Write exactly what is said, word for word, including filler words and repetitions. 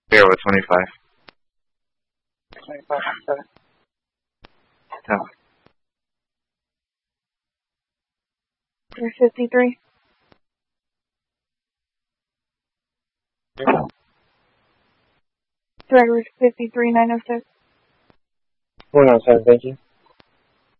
Here with twenty-five. twenty-five, seven. No. Three fifty-three. Driver fifty-three nine oh six. one oh seven, thank you.